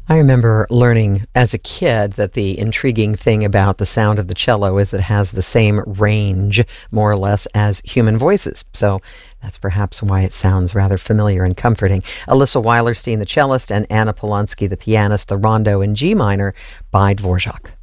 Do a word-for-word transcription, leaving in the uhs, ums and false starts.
I remember learning as a kid that the intriguing thing about the sound of the cello is it has the same range, more or less, as human voices. So that's perhaps why it sounds rather familiar and comforting. Alyssa Weilerstein, the cellist, and Anna Polonsky, the pianist, the Rondo in G minor by Dvorak.